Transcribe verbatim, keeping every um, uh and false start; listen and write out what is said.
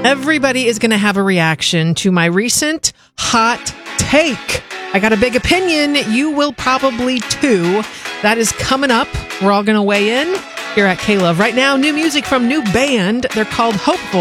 Everybody is going to have a reaction to my recent hot take. I got a big opinion. You will probably too. That is coming up. We're all going to weigh in here at K-Love. Right now, new music from new band. They're called Hopeful.